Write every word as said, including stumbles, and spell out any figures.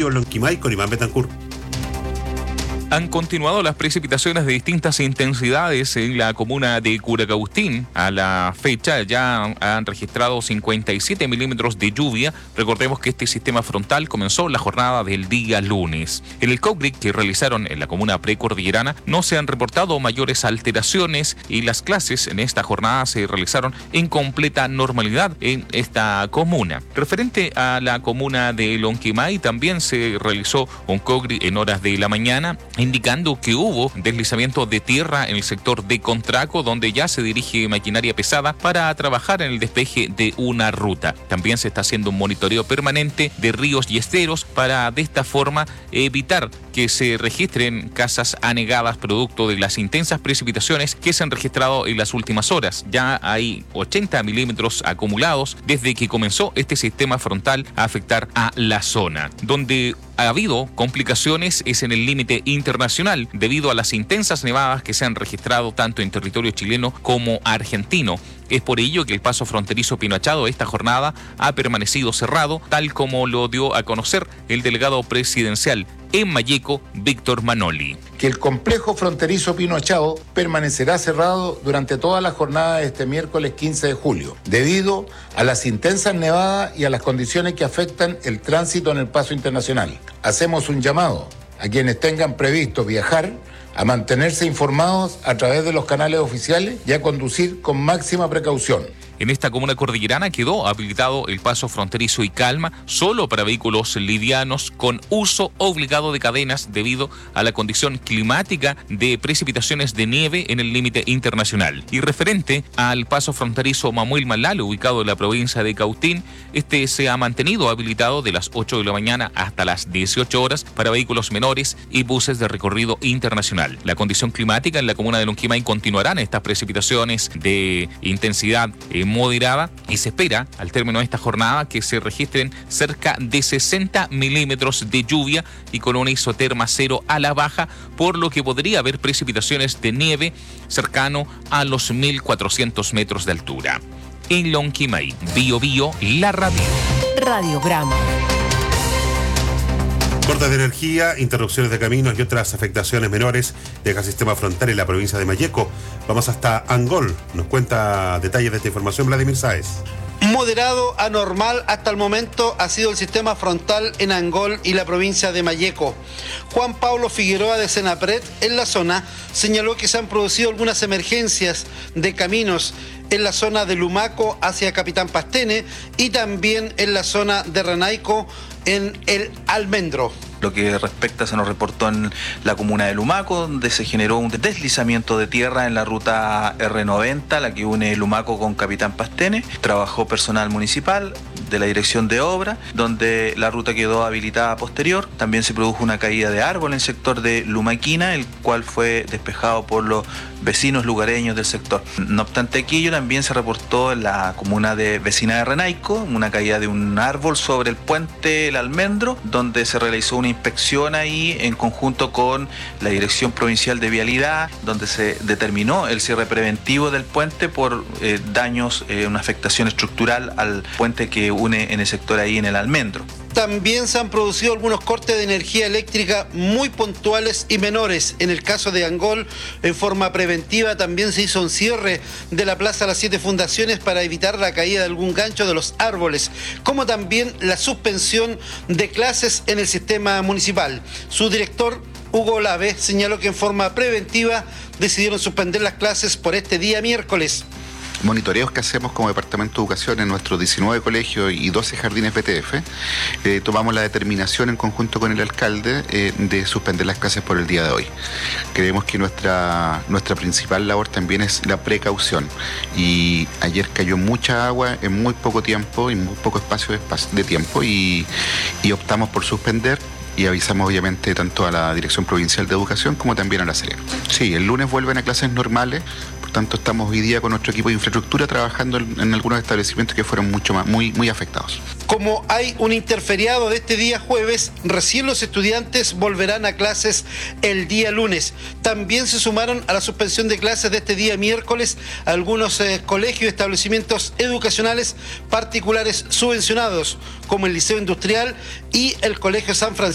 vivo en Lonquimay con Iván Betancourt. Han continuado las precipitaciones de distintas intensidades en la comuna de Curacaustín. A la fecha ya han registrado cincuenta y siete milímetros de lluvia. Recordemos que este sistema frontal comenzó la jornada del día lunes. En el COGRIC que realizaron en la comuna precordillerana no se han reportado mayores alteraciones y las clases en esta jornada se realizaron en completa normalidad en esta comuna. Referente a la comuna de Lonquimay, también se realizó un COGRIC en horas de la mañana, indicando que hubo deslizamiento de tierra en el sector de Contraco, donde ya se dirige maquinaria pesada para trabajar en el despeje de una ruta. También se está haciendo un monitoreo permanente de ríos y esteros para de esta forma evitar que se registren casas anegadas producto de las intensas precipitaciones que se han registrado en las últimas horas. Ya hay ochenta milímetros acumulados desde que comenzó este sistema frontal a afectar a la zona. Donde ha habido complicaciones es en el límite internacional debido a las intensas nevadas que se han registrado tanto en territorio chileno como argentino. Es por ello que el paso fronterizo Pino Achado esta jornada ha permanecido cerrado, tal como lo dio a conocer el delegado presidencial en Malleco, Víctor Manoli. Que el complejo fronterizo Pino Achado permanecerá cerrado durante toda la jornada de este miércoles quince de julio, debido a las intensas nevadas y a las condiciones que afectan el tránsito en el paso internacional. Hacemos un llamado a quienes tengan previsto viajar a mantenerse informados a través de los canales oficiales y a conducir con máxima precaución. En esta comuna cordillerana quedó habilitado el paso fronterizo y calma solo para vehículos livianos con uso obligado de cadenas debido a la condición climática de precipitaciones de nieve en el límite internacional. Y referente al paso fronterizo Mamuel Malal, ubicado en la provincia de Cautín, este se ha mantenido habilitado de las ocho de la mañana hasta las dieciocho horas para vehículos menores y buses de recorrido internacional. La condición climática en la comuna de Lonquimay continuarán estas precipitaciones de intensidad eh, moderada y se espera al término de esta jornada que se registren cerca de sesenta milímetros de lluvia y con una isoterma cero a la baja, por lo que podría haber precipitaciones de nieve cercano a los mil cuatrocientos metros de altura. En Lonquimay, Bio Bio, la radio. Radiograma. Cortes de energía, interrupciones de caminos y otras afectaciones menores deja el sistema frontal en la provincia de Malleco. Vamos hasta Angol. Nos cuenta detalles de esta información Vladimir Sáez. Moderado a normal hasta el momento ha sido el sistema frontal en Angol y la provincia de Malleco. Juan Pablo Figueroa de Senapred en la zona señaló que se han producido algunas emergencias de caminos en la zona de Lumaco hacia Capitán Pastene y también en la zona de Renaico en el Almendro. Lo que respecta se nos reportó en la comuna de Lumaco, donde se generó un deslizamiento de tierra en la ruta erre noventa, la que une Lumaco con Capitán Pastene. Trabajó personal municipal de la dirección de obra, donde la ruta quedó habilitada posterior. También se produjo una caída de árbol en el sector de Lumaquina, el cual fue despejado por los vecinos lugareños del sector. No obstante aquello, también se reportó en la comuna de vecina de Renaico una caída de un árbol sobre el puente El Almendro, donde se realizó una inspección ahí en conjunto con la Dirección Provincial de Vialidad, donde se determinó el cierre preventivo del puente por eh, daños, eh, una afectación estructural al puente que une en el sector ahí en El Almendro. También se han producido algunos cortes de energía eléctrica muy puntuales y menores. En el caso de Angol, en forma preventiva, también se hizo un cierre de la Plaza Las Siete Fundaciones para evitar la caída de algún gancho de los árboles, como también la suspensión de clases en el sistema municipal. Su director, Hugo Olave, señaló que en forma preventiva decidieron suspender las clases por este día miércoles. Monitoreos que hacemos como Departamento de Educación en nuestros diecinueve colegios y doce jardines B T F, eh, tomamos la determinación en conjunto con el alcalde eh, de suspender las clases por el día de hoy. Creemos que nuestra, nuestra principal labor también es la precaución, y ayer cayó mucha agua en muy poco tiempo, en muy poco espacio de, espacio de tiempo, y, y optamos por suspender. Y avisamos obviamente tanto a la Dirección Provincial de Educación como también a la Serena. Sí, el lunes vuelven a clases normales, por tanto estamos hoy día con nuestro equipo de infraestructura trabajando en, en algunos establecimientos que fueron mucho más, muy, muy afectados. Como hay un interferiado de este día jueves, recién los estudiantes volverán a clases el día lunes. También se sumaron a la suspensión de clases de este día miércoles algunos eh, colegios y establecimientos educacionales particulares subvencionados, como el Liceo Industrial y el Colegio San Francisco